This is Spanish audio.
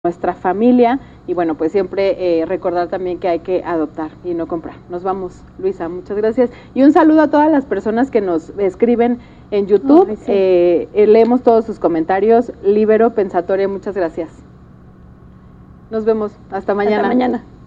nuestra familia, y bueno, pues siempre recordar también que hay que adoptar y no comprar. Nos vamos, Luisa, muchas gracias, y un saludo a todas las personas que nos escriben en YouTube. Leemos todos sus comentarios. Libero Pensatoria, muchas gracias. Nos vemos, hasta mañana. Hasta mañana.